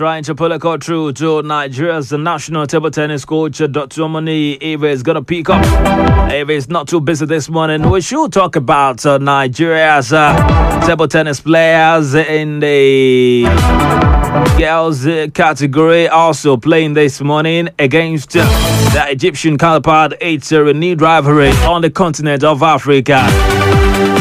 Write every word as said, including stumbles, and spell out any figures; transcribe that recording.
trying to pull a call through to Nigeria's national table tennis coach, Doctor Omoni. Eva is going to pick up. Eva is not too busy this morning. We should talk about uh, Nigeria's uh, table tennis players in the girls uh, category, also playing this morning against uh, the Egyptian counterpart. It's a renewed rivalry on the continent of Africa.